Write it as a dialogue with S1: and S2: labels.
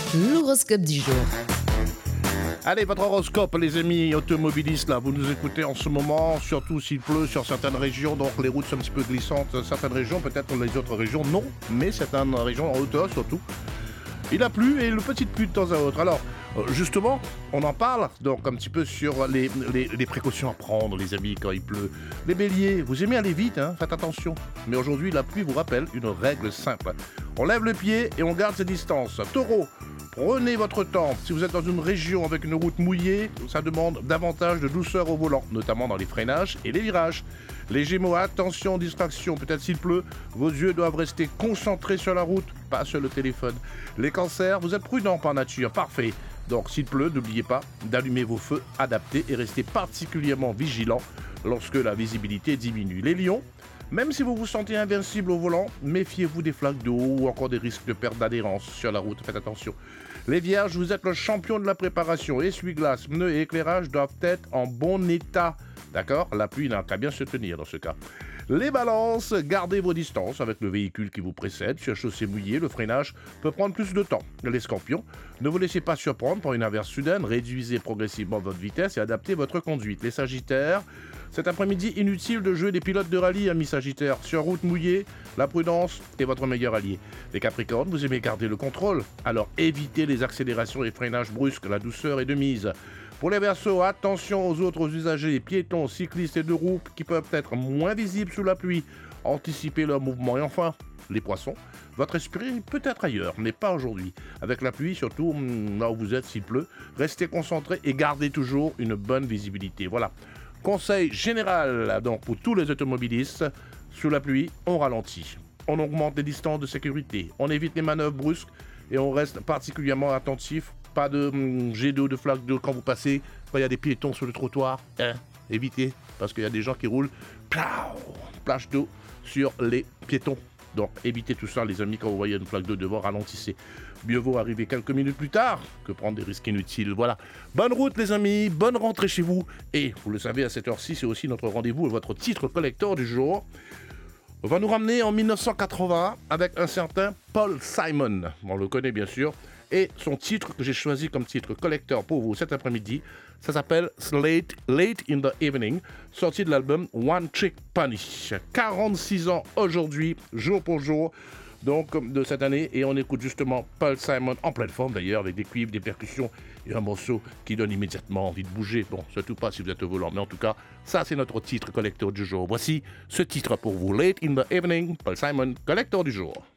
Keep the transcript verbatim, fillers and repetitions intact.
S1: L'horoscope du jour.
S2: Allez, votre horoscope, les amis automobilistes, là, vous nous écoutez en ce moment, surtout s'il pleut sur certaines régions, donc les routes sont un petit peu glissantes, certaines régions, peut-être les autres régions, non, mais certaines régions en hauteur surtout. Il a plu et le petit pluie de temps à autre. Alors, justement, on en parle donc un petit peu sur les, les, les précautions à prendre, les amis, quand il pleut. Les béliers, vous aimez aller vite, hein, faites attention. Mais aujourd'hui, la pluie vous rappelle une règle simple. On lève le pied et on garde ses distances. Taureau, prenez votre temps. Si vous êtes dans une région avec une route mouillée, ça demande davantage de douceur au volant, notamment dans les freinages et les virages. Les Gémeaux, attention, distraction, peut-être s'il pleut, vos yeux doivent rester concentrés sur la route, pas sur le téléphone. Les Cancers, vous êtes prudents par nature, parfait. Donc s'il pleut, n'oubliez pas d'allumer vos feux adaptés et restez particulièrement vigilants lorsque la visibilité diminue. Les Lions, même si vous vous sentez invincible au volant, méfiez-vous des flaques d'eau ou encore des risques de perte d'adhérence sur la route, faites attention. Les Vierges, vous êtes le champion de la préparation, essuie-glace, pneus et éclairage doivent être en bon état. D'accord ? La pluie n'a qu'à bien se tenir dans ce cas. Les Balances, gardez vos distances avec le véhicule qui vous précède. Sur chaussée mouillée, le freinage peut prendre plus de temps. Les Scorpions, ne vous laissez pas surprendre par une averse soudaine. Réduisez progressivement votre vitesse et adaptez votre conduite. Les Sagittaires, cet après-midi, inutile de jouer des pilotes de rallye, amis Sagittaires. Sur route mouillée, la prudence est votre meilleur allié. Les Capricornes, vous aimez garder le contrôle. Alors évitez les accélérations et freinages brusques. La douceur est de mise. Pour les Verseaux, attention aux autres usagers, piétons, cyclistes et de roues qui peuvent être moins visibles sous la pluie. Anticipez leur mouvement. Et enfin, les Poissons, votre esprit peut être ailleurs, mais pas aujourd'hui. Avec la pluie, surtout là où vous êtes s'il pleut, restez concentrés et gardez toujours une bonne visibilité. Voilà. Conseil général donc pour tous les automobilistes, sous la pluie, on ralentit. On augmente les distances de sécurité, on évite les manœuvres brusques et on reste particulièrement attentif. Pas de hum, jet d'eau, de flaques d'eau quand vous passez, quand il y a des piétons sur le trottoir. Hein, évitez, parce qu'il y a des gens qui roulent, plage d'eau sur les piétons. Donc évitez tout ça, les amis, quand vous voyez une flaque d'eau devant, ralentissez. Mieux vaut arriver quelques minutes plus tard que prendre des risques inutiles. Voilà. Bonne route, les amis, bonne rentrée chez vous. Et vous le savez, à cette heure-ci, c'est aussi notre rendez-vous, votre titre collector du jour. On va nous ramener en dix-neuf cent quatre-vingts avec un certain Paul Simon. On le connaît bien sûr. Et son titre que j'ai choisi comme titre collector pour vous cet après-midi, ça s'appelle Late, Late in the Evening, sorti de l'album One Trick Pony. quarante-six ans aujourd'hui, jour pour jour, donc de cette année, et on écoute justement Paul Simon en pleine forme d'ailleurs, avec des cuivres, des percussions et un morceau qui donne immédiatement envie de bouger. Bon, surtout pas si vous êtes au volant, mais en tout cas, ça c'est notre titre collector du jour. Voici ce titre pour vous, Late in the Evening, Paul Simon, collector du jour.